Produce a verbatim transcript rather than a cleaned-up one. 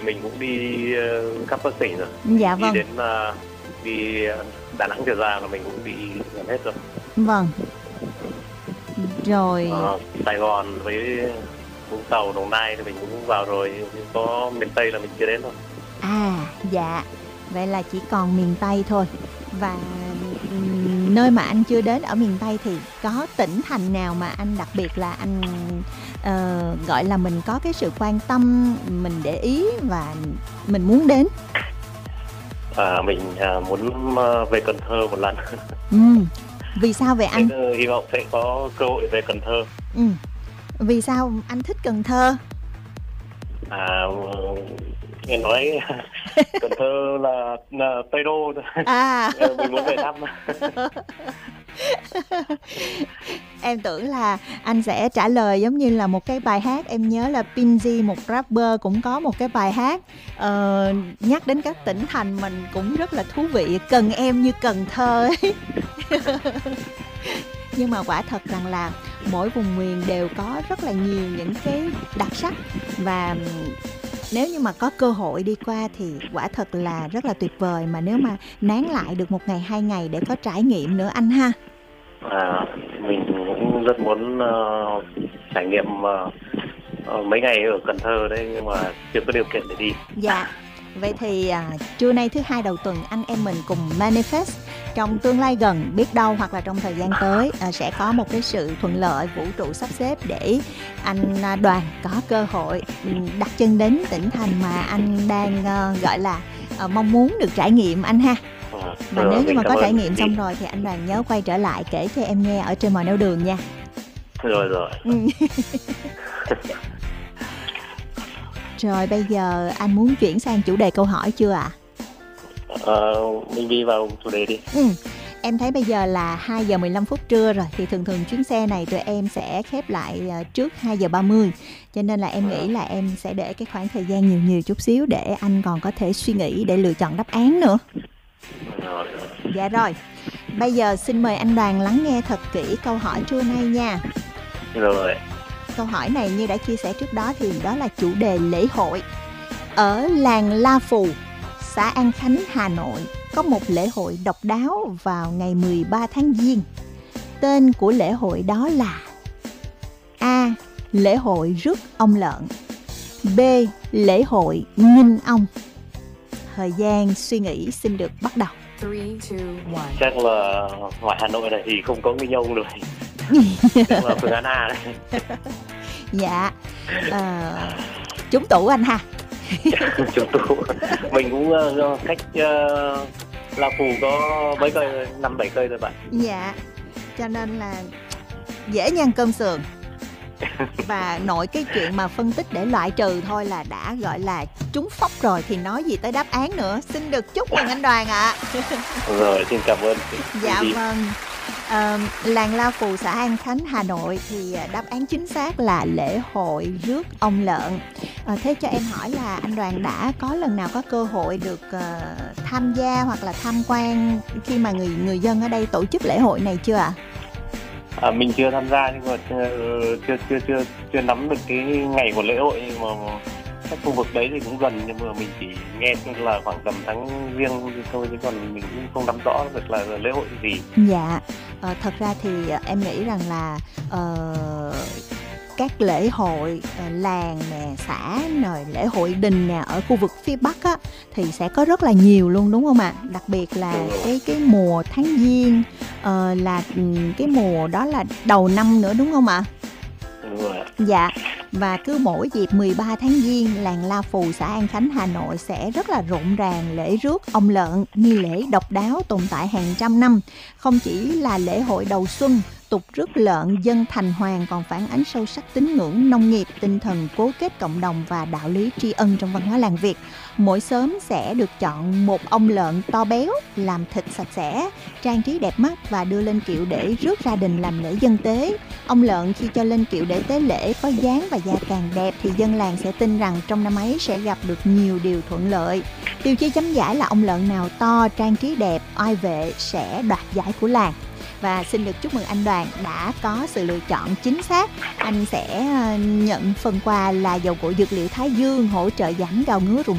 mình cũng đi uh, khắp các tỉnh rồi. Dạ Đi vâng. đến uh, đi Đà Nẵng trở ra là mình cũng đi gần hết rồi. Vâng. Rồi. Ờ, Sài Gòn với Vũng Tàu, Đồng Nai thì mình cũng vào rồi, nhưng có miền Tây là mình chưa đến thôi. À, dạ. Vậy là chỉ còn miền Tây thôi. Và ừm, nơi mà anh chưa đến ở miền Tây thì có tỉnh thành nào mà anh đặc biệt là anh ờ, gọi là mình có cái sự quan tâm, mình để ý và mình muốn đến? À, mình à, muốn à, về Cần Thơ một lần. Ừ. Vì sao vậy anh? Thế, hy vọng sẽ có cơ hội về Cần Thơ. Ừ. Vì sao anh thích Cần Thơ? À, nghe nói Cần Thơ là, là Tây Đô. À. Mình muốn về thăm. Em tưởng là anh sẽ trả lời giống như là một cái bài hát. Em nhớ là Pinzy, một rapper, cũng có một cái bài hát uh, nhắc đến các tỉnh thành mình cũng rất là thú vị. Cần em như Cần Thơ ấy. Nhưng mà quả thật rằng là mỗi vùng miền đều có rất là nhiều những cái đặc sắc. Và nếu như mà có cơ hội đi qua thì quả thật là rất là tuyệt vời. Mà nếu mà nán lại được một ngày, hai ngày để có trải nghiệm nữa anh ha. À, mình cũng rất muốn uh, trải nghiệm uh, uh, mấy ngày ở Cần Thơ đấy, nhưng mà chưa có điều kiện để đi. Dạ. Vậy thì à, trưa nay thứ hai đầu tuần anh em mình cùng manifest trong tương lai gần, biết đâu hoặc là trong thời gian tới à, sẽ có một cái sự thuận lợi vũ trụ sắp xếp để anh Đoàn có cơ hội đặt chân đến tỉnh thành mà anh đang uh, gọi là uh, mong muốn được trải nghiệm anh ha. À, Và rồi, nếu như mà có trải nghiệm đi. xong rồi thì anh Đoàn nhớ quay trở lại kể cho em nghe ở trên mọi nẻo đường nha. Rồi rồi. Rồi bây giờ anh muốn chuyển sang chủ đề câu hỏi chưa ạ? À? Ờ, mình đi vào chủ đề đi. Ừ. Em thấy bây giờ là hai giờ mười lăm phút trưa rồi. Thì thường thường chuyến xe này tụi em sẽ khép lại trước hai giờ ba mươi. Cho nên là em nghĩ là em sẽ để cái khoảng thời gian nhiều nhiều chút xíu để anh còn có thể suy nghĩ để lựa chọn đáp án nữa. Rồi. Dạ rồi. Bây giờ xin mời anh Đoàn lắng nghe thật kỹ câu hỏi trưa nay nha. Rồi. Câu hỏi này như đã chia sẻ trước đó thì đó là chủ đề lễ hội. Ở làng La Phù, xã An Khánh, Hà Nội có một lễ hội độc đáo vào ngày mười ba tháng Giêng. Tên của lễ hội đó là: A. Lễ hội rước ông lợn. B. Lễ hội nghinh ong. Thời gian suy nghĩ xin được bắt đầu. Chắc là ngoài Hà Nội này thì không có nghinh ong rồi. Chắc là phương án A đấy. Dạ. À, trúng tủ anh ha. Trúng tủ. Mình cũng uh, cách uh, La Phù có mấy cây, năm bảy cây rồi bạn. Dạ. Cho nên là dễ nhăn cơm sườn. Và nội cái chuyện mà phân tích để loại trừ thôi là đã gọi là trúng phóc rồi thì nói gì tới đáp án nữa. Xin được chúc mừng anh Đoàn ạ. À. Rồi, xin cảm ơn. Dạ vâng. À, làng La Phù, xã An Khánh, Hà Nội thì đáp án chính xác là lễ hội rước ông lợn. À, thế cho em hỏi là anh Đoàn đã có lần nào có cơ hội được uh, tham gia hoặc là tham quan khi mà người người dân ở đây tổ chức lễ hội này chưa ạ? À? À, mình chưa tham gia nhưng mà uh, chưa chưa chưa chưa nắm được cái ngày của lễ hội, nhưng mà các khu vực đấy thì cũng gần, nhưng mà mình chỉ nghe là khoảng tầm tháng Giêng thôi, chứ còn mình cũng không nắm rõ được là lễ hội gì. Dạ, ờ, thật ra thì em nghĩ rằng là uh, các lễ hội uh, làng nè, xã rồi lễ hội đình nè ở khu vực phía Bắc á thì sẽ có rất là nhiều luôn, đúng không ạ? À? Đặc biệt là cái cái mùa tháng Giêng uh, là cái mùa đó là đầu năm nữa, đúng không ạ? À? Dạ, và cứ mỗi dịp mười ba tháng Giêng, làng La Phù, xã An Khánh, Hà Nội sẽ rất là rộn ràng lễ rước ông lợn, nghi lễ độc đáo tồn tại hàng trăm năm. Không chỉ là lễ hội đầu xuân, tục rước lợn dân thành hoàng còn phản ánh sâu sắc tín ngưỡng nông nghiệp, tinh thần cố kết cộng đồng và đạo lý tri ân trong văn hóa làng Việt. Mỗi xóm sẽ được chọn một ông lợn to béo, làm thịt sạch sẽ, trang trí đẹp mắt và đưa lên kiệu để rước ra đình làm lễ dân tế. Ông lợn khi cho lên kiệu để tế lễ có dáng và da càng đẹp thì dân làng sẽ tin rằng trong năm ấy sẽ gặp được nhiều điều thuận lợi. Tiêu chí chấm giải là ông lợn nào to, trang trí đẹp, oai vệ sẽ đoạt giải của làng. Và xin được chúc mừng anh Đoàn đã có sự lựa chọn chính xác. Anh sẽ nhận phần quà là dầu gội dược liệu Thái Dương hỗ trợ giảm gào ngứa rụng